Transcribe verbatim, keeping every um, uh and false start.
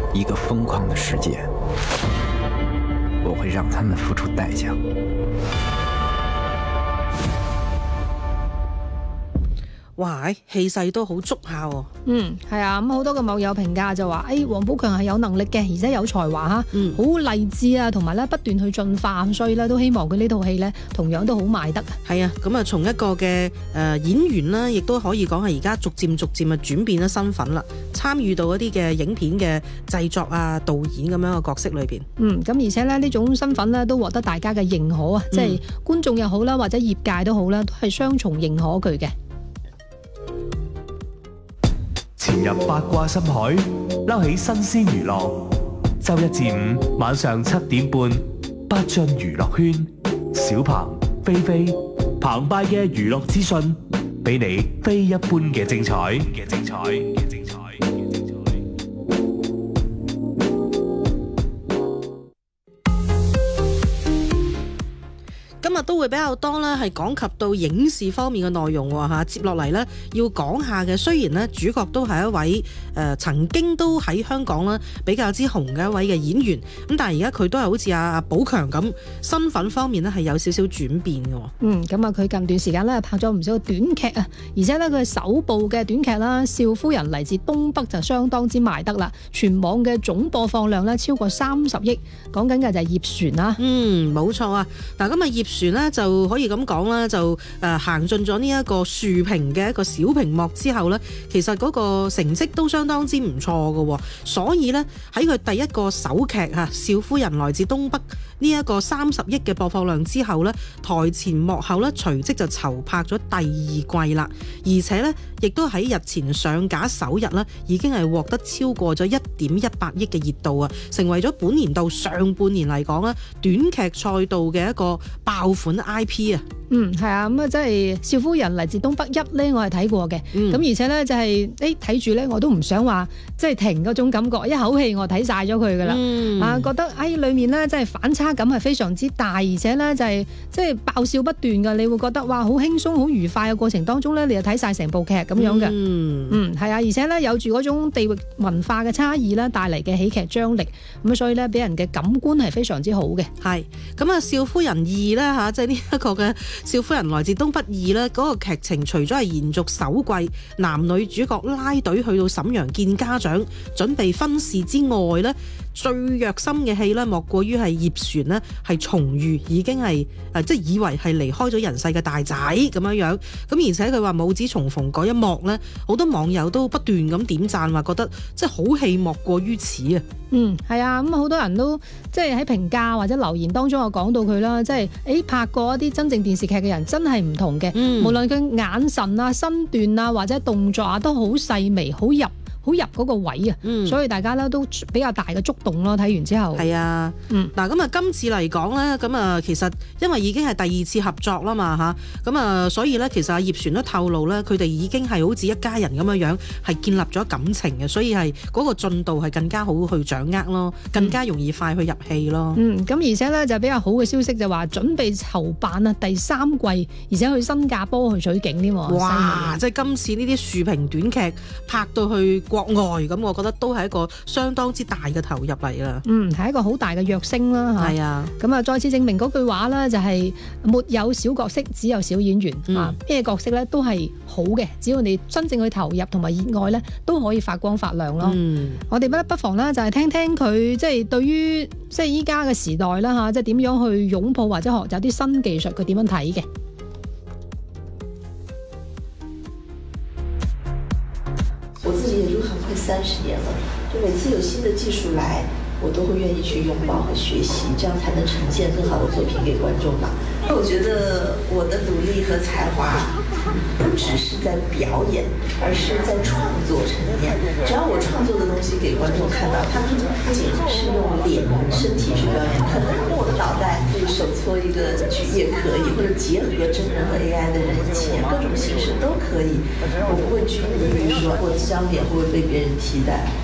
一个疯狂的世界，我会让他们付出代价。 哇，氣勢都好足下喎。 嗯，係啊，咁好多嘅網友評價就話，誒、哎，王寶強係有能力嘅，而且有才華嚇，好、嗯、勵志啊，同埋咧不斷去進化，所以咧都希望佢呢套戲咧同樣都好賣得。 係啊，咁啊從一個嘅誒、呃、演員啦，亦都可以講係而家逐漸逐漸啊轉變咗身份啦，參與到一啲嘅影片嘅製作啊、導演咁樣嘅角色裏邊。 嗯，咁而且咧呢種身份咧都獲得大家嘅認可啊，嗯、即係觀眾又好啦，或者業界都好啦，都係雙重認可佢嘅。 潛入八卦深海，撈起新鮮娛樂。周一至五晚上七點半，八進娛樂圈，小鵬、菲菲、澎湃嘅娛樂資訊，俾你非一般嘅精彩嘅精彩嘅精彩。 今日都會比較多啦，係講及到影視方面嘅內容喎嚇。接落嚟呢，要講下嘅，雖然呢主角都係一位誒、呃、曾經都喺香港啦比較之紅嘅一位嘅演員，咁但係而家佢都係好似阿阿寶強咁，身份方面呢係有少少轉變嘅。 嗯，咁啊佢近段時間咧拍咗唔少嘅短劇啊，而且呢，佢首部嘅短劇啦《少夫人嚟自東北》就相當之賣得啦，全網嘅總播放量呢超過三十億，講緊嘅就係葉璇啦。 嗯，冇錯啊。嗱，咁啊葉璇呢就可以咁講啦，就誒行進咗呢一個豎屏嘅一個小屏幕之後呢，其實嗰個成績都相當之唔錯嘅，所以呢，喺佢第一個首劇嚇《少夫人來自東北》呢一個三十億嘅播放量之後呢，台前幕後呢隨即就籌拍咗第二季啦，而且呢，亦都喺日前上架首日呢已經係獲得超過咗一點一八億嘅熱度啊，成為咗本年度上半年嚟講呢短劇賽道嘅一個爆款 I P 啊。 嗯，係啊，咁啊，即係少夫人嚟自東北一咧，我係睇過嘅。咁、嗯、而且咧就係誒睇住咧，我都唔想話即係停嗰種感覺，一口氣我睇晒咗佢噶啦。嗯、啊，覺得喺裏面咧即係反差感係非常之大，而且咧就係即係爆笑不斷噶，你會覺得哇好輕鬆好愉快嘅過程當中咧，你就睇晒成部劇咁樣嘅。嗯，嗯，係啊，而且咧有住嗰種地域文化嘅差異咧帶嚟嘅喜劇張力，咁所以咧俾人嘅感官係非常之好嘅。 係咁啊，少夫人二咧嚇，即係呢一個嘅。少夫人來自東北二呢，嗰個劇情除咗係延續首季男女主角拉隊去到瀋陽見家長準備婚事之外呢，最虐心嘅戲呢，莫過於係葉璇呢係重遇已經係誒即係以為係離開咗人世嘅大仔咁樣樣，咁而且佢話母子重逢嗰一幕呢，好多網友都不斷咁點讚，話覺得即係好戲莫過於此啊。 嗯，係啊，咁好多人都即係喺評價或者留言當中，我講到佢啦，即係誒拍過一啲真正電視劇嘅人真係唔同嘅，嗯、無論佢眼神啊、身段啊或者動作啊，都好細微、好入。好入嗰個位啊，嗯、所以大家咧都比較大嘅觸動咯。睇完之後， 係啊，嗱咁啊，今次嚟講咧，咁啊，其實因為已經係第二次合作啦嘛嚇，咁啊，所以咧，其實阿葉璇都透露咧，佢哋已經係好似一家人咁樣樣，係建立咗感情嘅，所以係嗰個進度係更加好去掌握咯，更加容易快去入戲咯。嗯， 咁而且咧就比較好嘅消息就話準備籌辦啊第三季，而且去新加坡去取景添喎。 哇！即係今次呢啲豎屏短劇拍到去國外咁，我覺得都係一個相當之大嘅投入嚟啦。 嗯，係一個好大嘅躍升啦。 係啊， 咁啊，再次證明嗰句話啦，就係沒有小角色，只有小演員。嗯、啊，咩角色咧都係好嘅，只要你真正去投入同埋熱愛咧，都可以發光發亮咯。嗯、我哋不不妨咧就係聽聽佢即係對於即係依家嘅時代啦嚇，即係點樣去擁抱或者學習啲新技術，佢點樣睇嘅？ 我自己也入行快三十年了，就每次有新的技術來，我都會願意去擁抱和學習，這樣才能呈現更好的作品給觀眾吧。我覺得我的努力和才華不只是在表演，而是在創作層面。只要我創作的東西給觀眾看到，他們不僅是用臉、身體去表演，可能用我的腦袋去手搓一個劇也可以，或者結合真人和 A I 的人一起，各種形式都可以。我不會拘泥於說我的笑點會不會被別人替代。